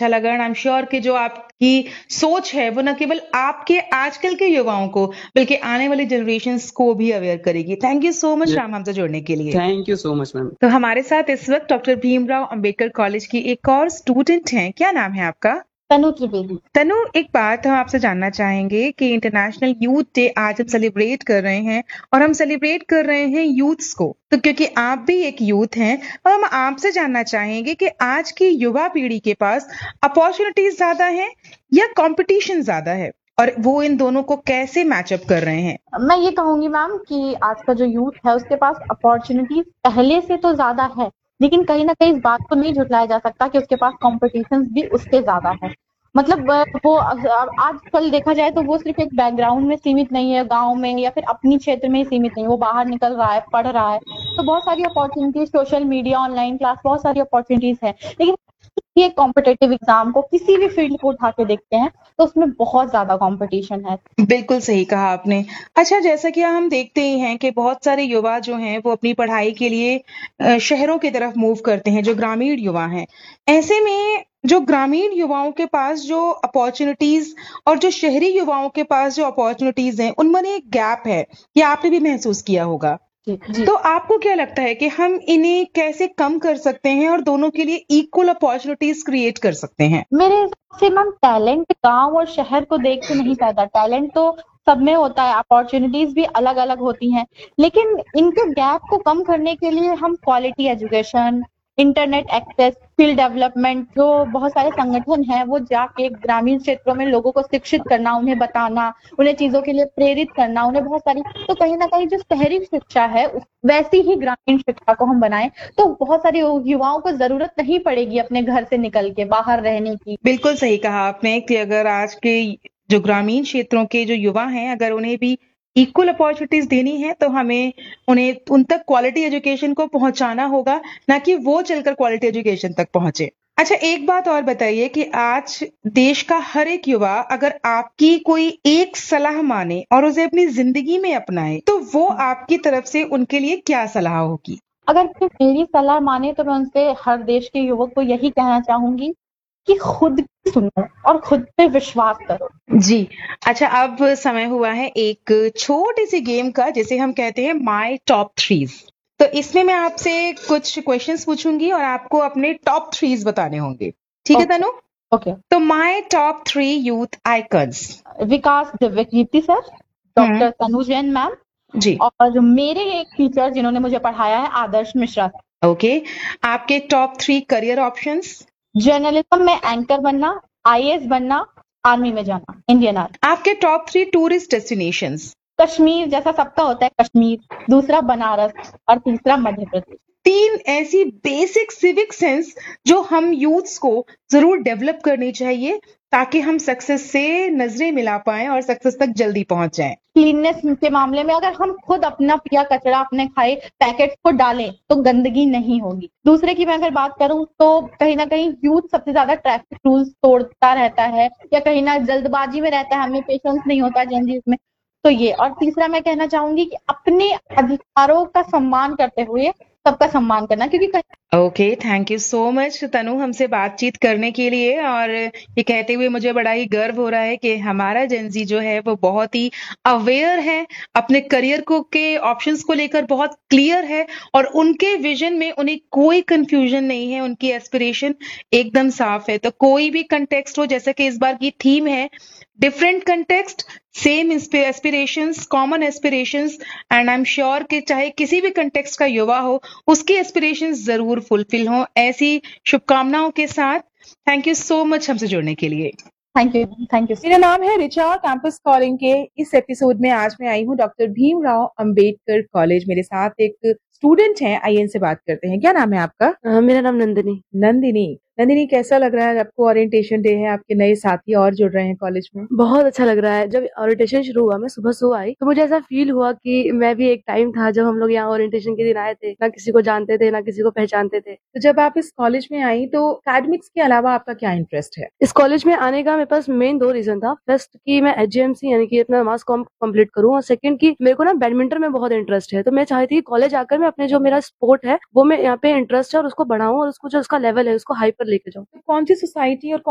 अच्छा लगा and I am sure कि जो आपकी सोच है वो न केवल आपके आजकल के युवाओं को बल्कि आने वाली जनरेशन्स को भी अवेयर करेगी। Thank you so much Ram हमसे जुड़ने के लिए। Thank you so much ma'am. तो हमारे साथ इस वक्त डॉक्टर भीमराव अंबेडकर कॉलेज की एक और स्टूडेंट हैं। क्या नाम है आपका? तनु त्रिवेदी। तनु, एक बात हम आपसे जानना चाहेंगे कि इंटरनेशनल यूथ डे आज हम सेलिब्रेट कर रहे हैं और हम सेलिब्रेट कर रहे हैं यूथ्स को, तो क्योंकि आप भी एक यूथ हैं और हम आपसे जानना चाहेंगे कि आज की युवा पीढ़ी के पास अपॉर्चुनिटीज ज्यादा है या कंपटीशन ज्यादा है और वो इन दोनों को कैसे मैचअप कर रहे हैं? मैं ये कहूंगी मैम कि आज का जो यूथ है उसके पास अपॉर्चुनिटीज पहले से तो ज्यादा है, लेकिन कहीं ना कहीं इस बात को नहीं झुठलाया जा सकता कि उसके पास कॉम्पिटिशन भी उससे ज्यादा है। मतलब वो आजकल देखा जाए तो वो सिर्फ एक बैकग्राउंड में सीमित नहीं है, गांव में या फिर अपनी क्षेत्र में ही सीमित नहीं है, वो बाहर निकल रहा है, पढ़ रहा है, तो बहुत सारी opportunities, social media, online class, बहुत सारी अपॉर्चुनिटीज है। लेकिन ये कॉम्पिटेटिव एग्जाम को किसी भी फील्ड को उठा के देखते हैं तो उसमें बहुत ज्यादा कंपटीशन है। बिल्कुल सही कहा आपने। अच्छा, जैसा कि हम देखते ही हैं कि बहुत सारे युवा जो हैं वो अपनी पढ़ाई के लिए शहरों की तरफ मूव करते हैं, जो ग्रामीण युवा हैं। ऐसे में जो ग्रामीण युवाओं के पास जो अपॉर्चुनिटीज और जो शहरी युवाओं के पास जो अपॉर्चुनिटीज हैं उनमें एक गैप है, ये आपने भी महसूस किया होगा। जी। तो आपको क्या लगता है कि हम इन्हें कैसे कम कर सकते हैं और दोनों के लिए इक्वल अपॉर्चुनिटीज क्रिएट कर सकते हैं? मेरे हिसाब से मैम टैलेंट गांव और शहर को देख के नहीं पैदा, टैलेंट तो सब में होता है, अपॉर्चुनिटीज भी अलग अलग होती हैं, लेकिन इनके गैप को कम करने के लिए हम quality education, internet access, skill development, जो बहुत सारे संगठन हैं वो जाके ग्रामीण क्षेत्रों में लोगों को शिक्षित करना, उन्हें बताना, उन्हें चीजों के लिए प्रेरित करना, उन्हें बहुत सारी, तो कहीं ना कहीं जो शहरी शिक्षा है वैसी ही ग्रामीण शिक्षा को हम बनाएं तो बहुत सारी युवाओं को जरूरत नहीं पड़ेगी अपने घर से निकल के बाहर रहने की। बिल्कुल सही कहा आपने कि अगर आज के जो ग्रामीण क्षेत्रों के जो युवा हैं अगर उन्हें भी इक्वल अपॉर्चुनिटीज देनी है तो हमें उन्हें उन तक क्वालिटी एजुकेशन को पहुंचाना होगा, ना कि वो चलकर क्वालिटी एजुकेशन तक पहुंचे। अच्छा, एक बात और बताइए कि आज देश का हर एक युवा अगर आपकी कोई एक सलाह माने और उसे अपनी जिंदगी में अपनाए तो वो आपकी तरफ से उनके लिए क्या सलाह होगी? अगर कोई मेरी सलाह माने तो मैं उनसे, हर देश के युवक को यही कहना चाहूंगी कि खुद की सुनो और खुद पे विश्वास करो। जी। अच्छा, अब समय हुआ है एक छोटी सी गेम का जिसे हम कहते हैं माय टॉप थ्रीज। तो इसमें मैं आपसे कुछ क्वेश्चंस पूछूंगी और आपको अपने टॉप थ्रीज बताने होंगे। ठीक है तनु? ओके। तो my top 3 youth icons. Vikas Divya Kirti sir, doctor Tanu Jain ma'am जी। और मेरे एक टीचर जिन्होंने मुझे पढ़ाया है, आदर्श मिश्रा। ओके। आपके टॉप 3 करियर ऑप्शंस? जर्नलिज्म में एंकर बनना, आईएएस बनना, आर्मी में जाना, इंडियन आर्मी। आपके टॉप 3 टूरिस्ट डेस्टिनेशंस? कश्मीर, जैसा सबका होता है कश्मीर, दूसरा बनारस और तीसरा मध्य प्रदेश। 3 ऐसी बेसिक सिविक सेंस जो हम यूथ्स को जरूर डेवलप करनी चाहिए ताकि हम सक्सेस से नजरें मिला पाएं और सक्सेस तक जल्दी पहुंच जाएं। क्लीननेस के मामले में अगर हम खुद अपना पिया कचरा अपने खाए पैकेट्स को डालें तो गंदगी नहीं होगी। दूसरे की मैं अगर बात करूं तो कहीं ना कहीं यूथ सबसे ज्यादा ट्रैफिक रूल्स तोड़ता रहता है या कहीं ना जल्दबाजी में रहता है, हमें पेशेंस नहीं होता जेनजीज में, तो ये। और तीसरा मैं कहना चाहूंगी कि अपने अधिकारों का सम्मान करते हुए सबका सम्मान करना, क्योंकि okay, thank you so much तनु हमसे बातचीत करने के लिए। और ये कहते हुए मुझे बड़ा ही गर्व हो रहा है कि हमारा जेनजी जो है वो बहुत ही अवेयर है, अपने करियर को के ऑप्शंस को लेकर बहुत क्लियर है और उनके विजन में उन्हें कोई कंफ्यूजन नहीं है, उनकी एस्पिरेशन एकदम साफ है। तो कोई भी कंटेक्स्ट हो, जैसा कि इस बार की थीम है different context same aspirations, common aspirations, and I am sure कि चाहे किसी भी कंटेक्स्ट का युवा हो उसके एस्पिरेशंस जरूर फुलफिल हों। ऐसी शुभकामनाओं के साथ थैंक यू सो मच हमसे जुड़ने के लिए। Thank you. मेरा नाम है रिचा। कैंपस कॉलिंग के इस एपिसोड में आज मैं आई हूँ डॉक्टर भीमराव अंबेडकर कॉलेज। मेरे साथ एक स्टूडेंट हैं, आइए इनसे बात करते हैं। क्या नाम है आपका? मेरा नाम नंदिनी। नंदिनी, कैसा लग रहा है आपको? ओरिएंटेशन डे है, आपके नए साथी और जुड़ रहे हैं कॉलेज में। बहुत अच्छा लग रहा है। जब ओरिएंटेशन शुरू हुआ, मैं सुबह आई तो मुझे ऐसा फील हुआ कि मैं भी, एक टाइम था जब हम लोग यहाँ ओरिएंटेशन के दिन आए थे, ना किसी को जानते थे ना किसी को पहचानते थे। तो जब आप इस कॉलेज में आई तो एकेडमिक्स के अलावा आपका क्या इंटरेस्ट है? इस कॉलेज में आने का मेरे पास मेन 2 रीजन था। फर्स्ट कि मैं एचजीएमसी यानी कि अपना मास कॉम कंप्लीट करूँ, और सेकंड कि मेरे को ना बैडमिंटन में बहुत इंटरेस्ट है। तो मैं चाहती थी कॉलेज आकर मैं अपने जो मेरा स्पोर्ट है वो मैं यहाँ पे इंटरेस्ट है और उसको बढ़ाऊं और उसको जो उसका लेवल है उसको हाई पर लेके जाऊँ। कौन सी सोसाइटी और